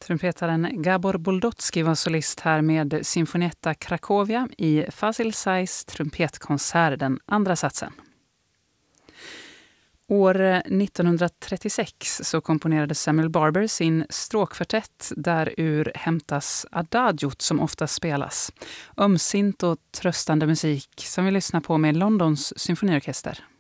Trumpetaren Gabor Boldotski var solist här med Sinfonietta Cracovia i Fasil Sais trumpetkonsert, den andra satsen. År 1936 så komponerade Samuel Barber sin stråkkvartett där ur hämtas adagiot som ofta spelas. Ömsint och tröstande musik som vi lyssnar på med Londons symfoniorkester.